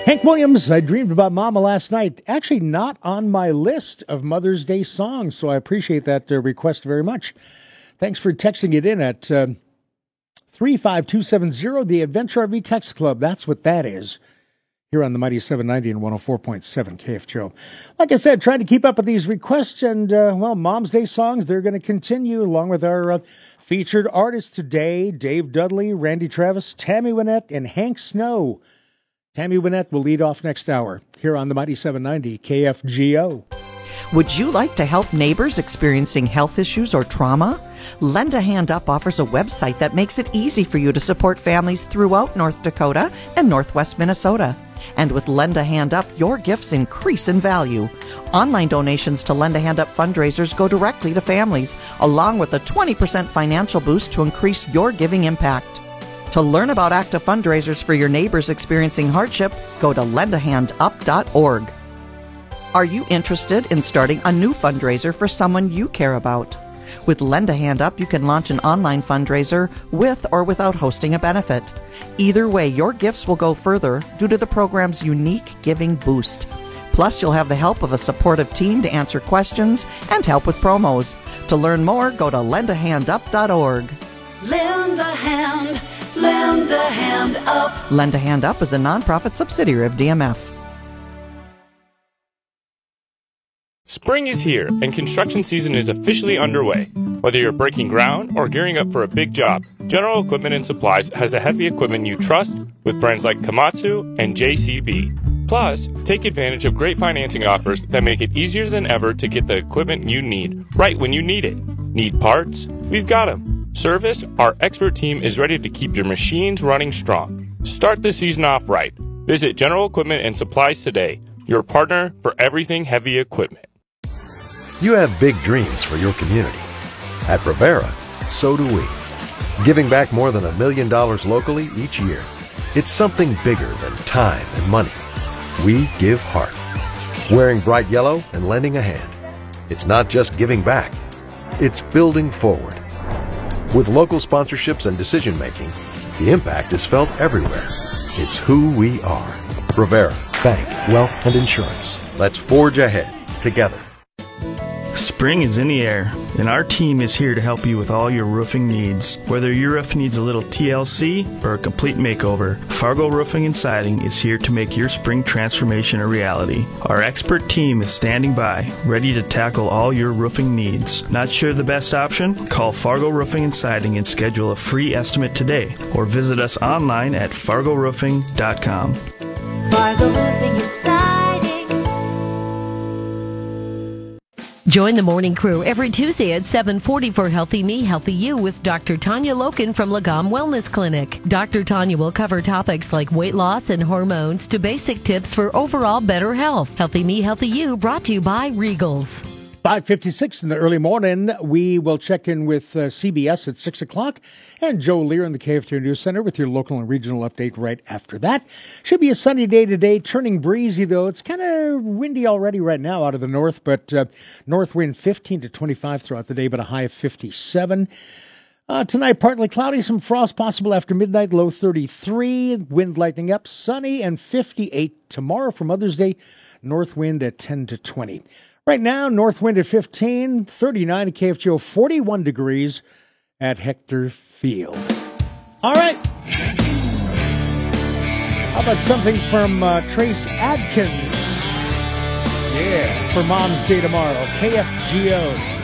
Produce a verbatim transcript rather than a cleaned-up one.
Hank Williams, I dreamed about Mama last night. Actually, not on my list of Mother's Day songs, so I appreciate that uh, request very much. Thanks for texting it in at uh, three five two seven zero, the Adventure R V Text Club. That's what that is, here on the Mighty seven ninety and one oh four point seven K F J O. Like I said, trying to keep up with these requests, and, uh, well, Mom's Day songs, they're going to continue, along with our uh, featured artists today, Dave Dudley, Randy Travis, Tammy Wynette, and Hank Snow. Tammy Wynette will lead off next hour here on the Mighty seven ninety K F G O. Would you like to help neighbors experiencing health issues or trauma? Lend a Hand Up offers a website that makes it easy for you to support families throughout North Dakota and Northwest Minnesota. And with Lend a Hand Up, your gifts increase in value. Online donations to Lend a Hand Up fundraisers go directly to families, along with a twenty percent financial boost to increase your giving impact. To learn about active fundraisers for your neighbors experiencing hardship, go to lend a hand up dot org. Are you interested in starting a new fundraiser for someone you care about? With Lend a Hand Up, you can launch an online fundraiser with or without hosting a benefit. Either way, your gifts will go further due to the program's unique giving boost. Plus, you'll have the help of a supportive team to answer questions and help with promos. To learn more, go to lend a hand up dot org. Lend a hand. Lend a Hand Up. Lend a Hand Up is a nonprofit subsidiary of D M F. Spring is here, and construction season is officially underway. Whether you're breaking ground or gearing up for a big job, General Equipment and Supplies has the heavy equipment you trust with brands like Komatsu and J C B. Plus, take advantage of great financing offers that make it easier than ever to get the equipment you need right when you need it. Need parts? We've got them. Service? Our expert team is ready to keep your machines running strong. Start the season off right. Visit General Equipment and Supplies today, your partner for everything heavy equipment. You have big dreams for your community. At Rivera, so do we. Giving back more than a million dollars locally each year. It's something bigger than time and money. We give heart. Wearing bright yellow and lending a hand. It's not just giving back. It's building forward. With local sponsorships and decision-making, the impact is felt everywhere. It's who we are. Rivera, Bank, Wealth, and Insurance. Let's forge ahead together. Spring is in the air, and our team is here to help you with all your roofing needs. Whether your roof needs a little T L C or a complete makeover, Fargo Roofing and Siding is here to make your spring transformation a reality. Our expert team is standing by, ready to tackle all your roofing needs. Not sure the best option? Call Fargo Roofing and Siding and schedule a free estimate today, or visit us online at fargo roofing dot com. Fargo Roofing and Siding. Join the morning crew every Tuesday at seven forty for Healthy Me, Healthy You with Doctor Tanya Loken from Lagom Wellness Clinic. Doctor Tanya will cover topics like weight loss and hormones to basic tips for overall better health. Healthy Me, Healthy You brought to you by Regals. five fifty-six in the early morning. We will check in with uh, C B S at six o'clock. And Joe Lear in the K F T News Center with your local and regional update right after that. Should be a sunny day today, turning breezy, though. It's kind of windy already right now out of the north, but uh, north wind fifteen to twenty-five throughout the day, but a high of fifty-seven. Uh, tonight, partly cloudy, some frost possible after midnight, low thirty-three. Wind lightening up, sunny, and fifty-eight. Tomorrow for Mother's Day, north wind at ten to twenty. Right now, north wind at fifteen, thirty-nine at K F G O, forty-one degrees at Hector Field. All right. How about something from uh, Trace Adkins? Yeah, for Mom's Day tomorrow. K F G O.